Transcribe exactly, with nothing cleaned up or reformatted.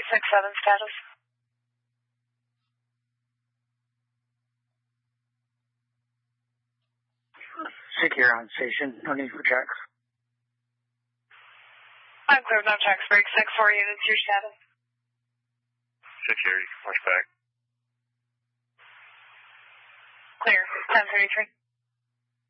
six seven status. Secure on station. No need for checks. I'm clear, no checks. Break six four units. Your status. Security. Push back. Clear. ten thirty-three.